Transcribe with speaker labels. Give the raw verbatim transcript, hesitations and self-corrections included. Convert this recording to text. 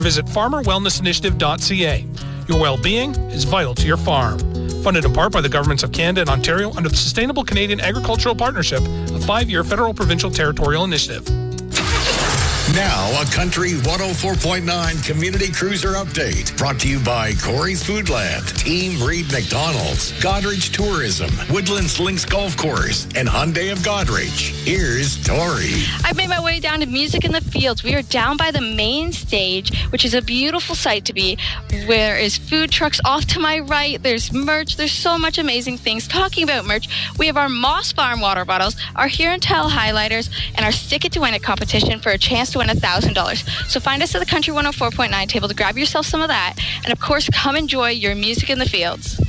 Speaker 1: Visit farmer wellness initiative dot c a. Your well-being is vital to your farm. Funded in part by the governments of Canada and Ontario under the Sustainable Canadian Agricultural Partnership, a five-year federal provincial territorial initiative.
Speaker 2: Now, a Country one oh four point nine Community Cruiser Update. Brought to you by Corey's Foodland, Team Reed McDonald's, Godrich Tourism, Woodlands Links Golf Course, and Hyundai of Godrich. Here's Tori.
Speaker 3: I've made my way down to Music in the Fields. We are down by the main stage, which is a beautiful sight to be. There is food trucks off to my right. There's merch. There's so much amazing things. Talking about merch, we have our Moss Farm water bottles, our Here and Tell highlighters, and our Stick It to Win It competition for a chance to win one thousand dollars. So find us at the Country one oh four point nine table to grab yourself some of that. And of course, come enjoy your Music in the Fields.